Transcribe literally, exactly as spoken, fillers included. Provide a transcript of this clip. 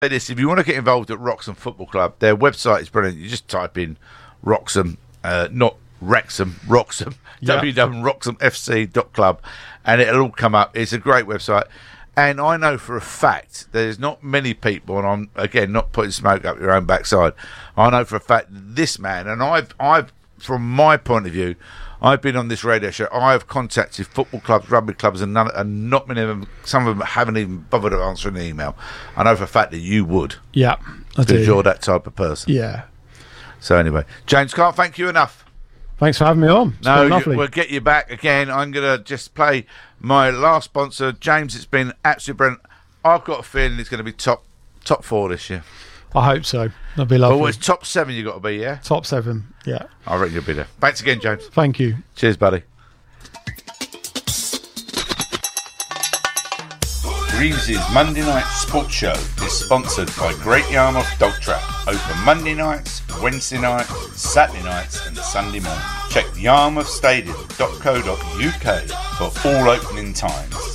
this, if you want to get involved at Wroxham Football Club, their website is brilliant. You just type in Wroxham, uh, not Wrexham, Wroxham, Yeah. w w w dot wroxham f c dot club, and it'll all come up. It's a great website. And I know for a fact there's not many people, and I'm, again, not putting smoke up your own backside, I know for a fact this man, and I've, I've, from my point of view, I've been on this radio show. I've contacted football clubs, rugby clubs, and, none, and not many of them, some of them haven't even bothered answering the email. I know for a fact that you would. Yeah, I do. Because you're that type of person. Yeah. So anyway, James, can't thank you enough. Thanks for having me on. It's no, been lovely. You, we'll get you back again. I'm going to just play my last sponsor, James. It's been absolutely brilliant. I've got a feeling it's going to be top top four this year. I hope so. That'd be lovely. Well, it's top seven you got to be, yeah? Top seven, yeah. I reckon you'll be there. Thanks again, James. Thank you. Cheers, buddy. Reeves' Monday Night Sports Show is sponsored by Great Yarmouth Dog Trap. Open Monday nights, Wednesday nights, Saturday nights and Sunday morning. Check yarmouth stadium dot co dot u k for all opening times.